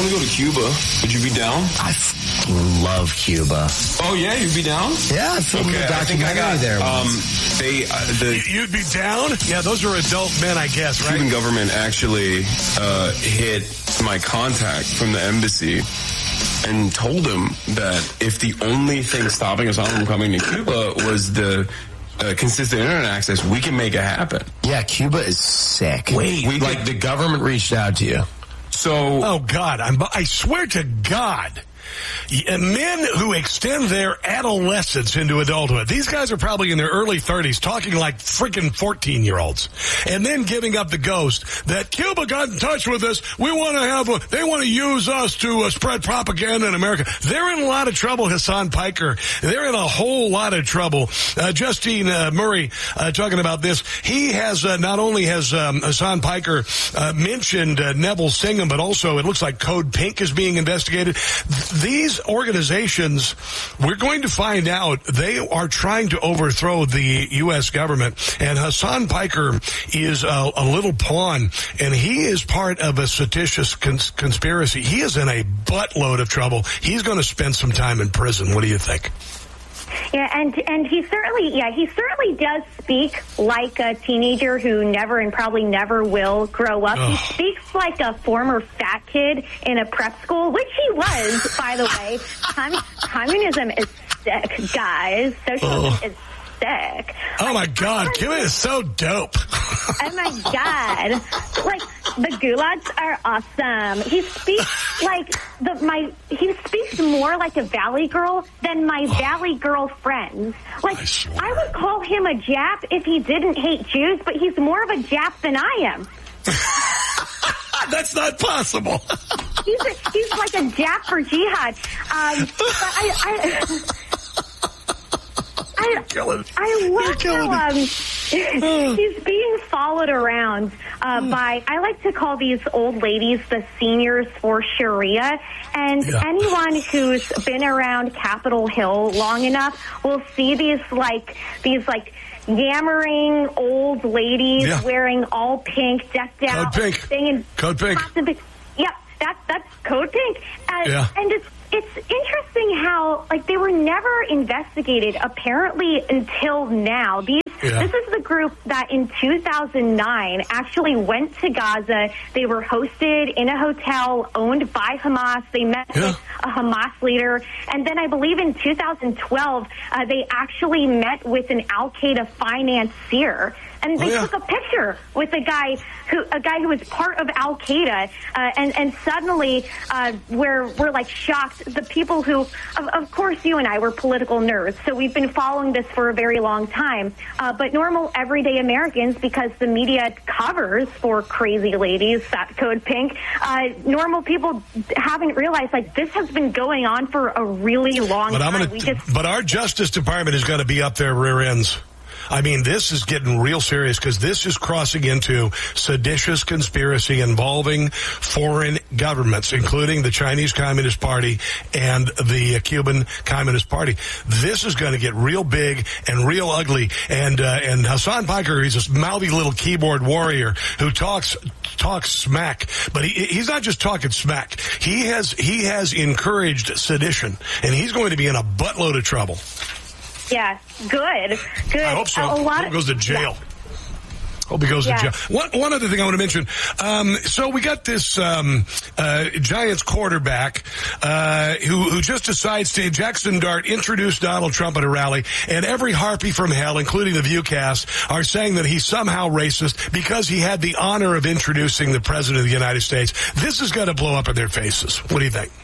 want to go to Cuba. Would you be down? I love Cuba. Oh, yeah? You'd be down? Yeah, I filmed a documentary there. You'd be down? Yeah, those are adult men, I guess, right? Cuban government actually hit my contact from the embassy and told him that if the only thing stopping us from coming to Cuba was the consistent internet access, we can make it happen. Yeah, Cuba is sick. Wait, the government reached out to you. So, oh God, I swear to God, men who extend their adolescence into adulthood. These guys are probably in their early 30s, talking like freaking 14-year-olds, and then giving up the ghost that Cuba got in touch with us. They want to use us to spread propaganda in America. They're in a lot of trouble, Hassan Piker. They're in a whole lot of trouble. Justine Murray talking about this. He has not only has Hassan Piker mentioned Neville Singham, but also it looks like Code Pink is being investigated. These organizations, we're going to find out, they are trying to overthrow the U.S. government, and Hassan Piker is a little pawn, and he is part of a seditious conspiracy. He is in a buttload of trouble. He's going to spend some time in prison. What do you think? Yeah, and he certainly does speak like a teenager who never and probably never will grow up. He speaks like a former fat kid in a prep school, which he was, by the way. Communism is sick, guys. Socialism is sick. Oh my God, Cuba is so dope. Oh my God. Like, the gulags are awesome. He speaks like he speaks more like a Valley girl than my Valley girl friends. Like, I would call him a Jap if he didn't hate Jews, but he's more of a Jap than I am. That's not possible. He's like a Jap for jihad. I love how he's being followed around by, I like to call these old ladies the seniors for Sharia. And anyone who's been around Capitol Hill long enough will see these yammering old ladies wearing all pink, decked out. Code Pink. Yep, that's Code Pink. And it's interesting how, they were never investigated, apparently, until now. This is the group that in 2009 actually went to Gaza. They were hosted in a hotel owned by Hamas. They met with a Hamas leader. And then I believe in 2012, they actually met with an Al-Qaeda financier. And they took a picture with a guy who was part of Al Qaeda, and suddenly we're shocked. The people who, of course, you and I were political nerds, so we've been following this for a very long time. But normal, everyday Americans, because the media covers for crazy ladies, that Code Pink, normal people haven't realized this has been going on for a really long time. But our Justice Department is going to be up their rear ends. I mean, this is getting real serious because this is crossing into seditious conspiracy involving foreign governments, including the Chinese Communist Party and the Cuban Communist Party. This is going to get real big and real ugly. And Hassan Piker, he's this mouthy little keyboard warrior who talks smack, but he's not just talking smack. He has encouraged sedition, and he's going to be in a buttload of trouble. Yeah, good. I hope so. Hope he goes to jail. Hope he goes to jail. One other thing I want to mention. So we got this Giants quarterback who just decides to Jackson Dart introduce Donald Trump at a rally, and every harpy from hell, including the Viewcast, are saying that he's somehow racist because he had the honor of introducing the President of the United States. This is going to blow up in their faces. What do you think?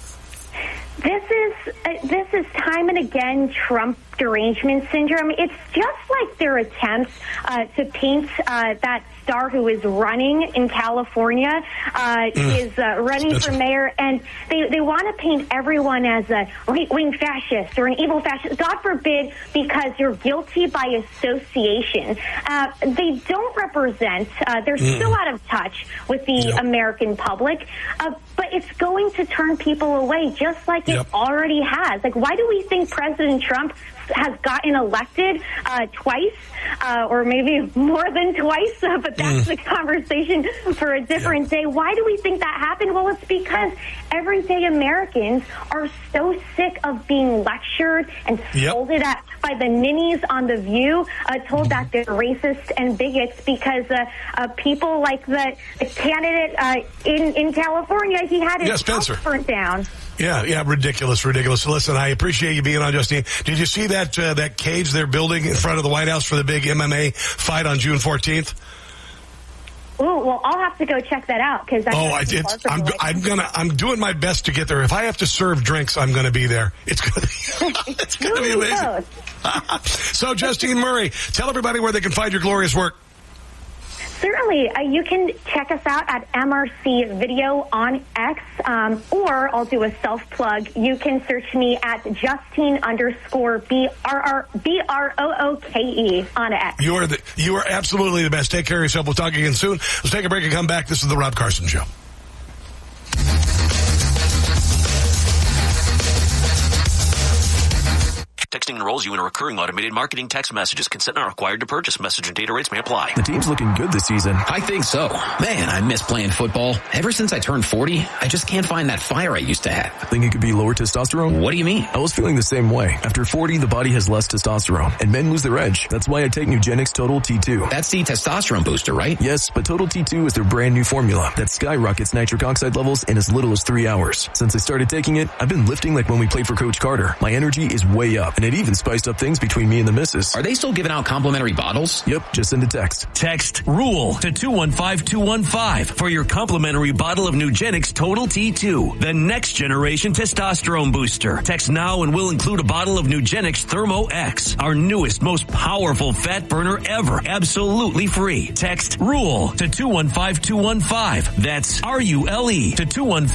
This is time and again Trump derangement syndrome. It's just like their attempts to paint that star who is running in California, is running for mayor, and they want to paint everyone as a right-wing fascist or an evil fascist. God forbid, because you're guilty by association. They don't represent, they're still out of touch with the American public, but it's going to turn people away just like it already has. Why do we think President Trump has gotten elected twice, or maybe more than twice, but that's the conversation for a different day. Why do we think that happened? Well, it's because everyday Americans are so sick of being lectured and scolded at by the ninnies on The View, told that they're racist and bigots because people like the candidate in California, he had his house burnt down. Yeah, ridiculous. Listen, I appreciate you being on, Justine. Did you see that cage they're building in front of the White House for the big MMA fight on June 14th? Oh, well, I'll have to go check that out because I'm doing my best to get there. If I have to serve drinks, I'm going to be there. It's going to be amazing. So, Justine Murray, tell everybody where they can find your glorious work. Certainly. You can check us out at MRC Video on X, or I'll do a self-plug. You can search me at Justine_BROOKE on X. You are absolutely the best. Take care of yourself. We'll talk again soon. Let's take a break and come back. This is The Rob Carson Show. Texting enrolls you in a recurring automated marketing text messages. Consent not required to purchase. Message and data rates may apply. The team's looking good this season. I think so. Man, I miss playing football. Ever since I turned 40, I just can't find that fire I used to have. Think it could be lower testosterone? What do you mean? I was feeling the same way. After 40, the body has less testosterone, and men lose their edge. That's why I take Nugenix Total T2. That's the testosterone booster, right? Yes, but Total T2 is their brand new formula that skyrockets nitric oxide levels in as little as 3 hours. Since I started taking it, I've been lifting like when we played for Coach Carter. My energy is way up, and it even spiced up things between me and the missus. Are they still giving out complimentary bottles? Yep, just send a text. Text RULE to 215215 for your complimentary bottle of Nugenix Total T2, the next generation testosterone booster. Text now and we'll include a bottle of Nugenix Thermo X, our newest, most powerful fat burner ever, absolutely free. Text RULE to 215215. That's RULE to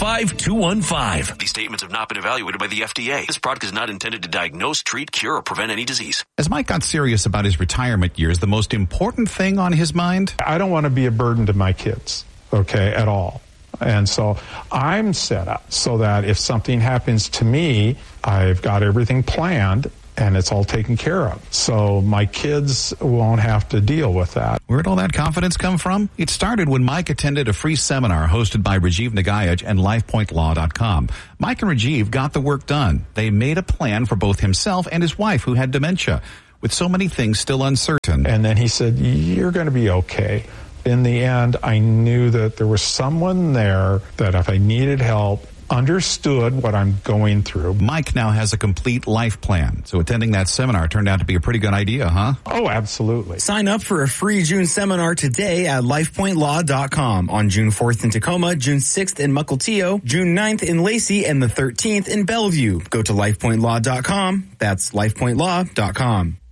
215215. These statements have not been evaluated by the FDA. This product is not intended to diagnose, treat, cure, or prevent any disease. As Mike got serious about his retirement years, the most important thing on his mind? I don't want to be a burden to my kids, at all. And so I'm set up so that if something happens to me, I've got everything planned and it's all taken care of. So my kids won't have to deal with that. Where'd all that confidence come from? It started when Mike attended a free seminar hosted by Rajiv Nagayaj and LifePointLaw.com. Mike and Rajiv got the work done. They made a plan for both himself and his wife who had dementia, with so many things still uncertain. And then he said, you're going to be okay. In the end, I knew that there was someone there that if I needed help, understood what I'm going through. Mike now has a complete life plan, so attending that seminar turned out to be a pretty good idea, huh? Oh, absolutely. Sign up for a free June seminar today at LifePointLaw.com on June 4th in Tacoma, June 6th in Mukilteo, June 9th in Lacey, and the 13th in Bellevue. Go to LifePointLaw.com. That's LifePointLaw.com.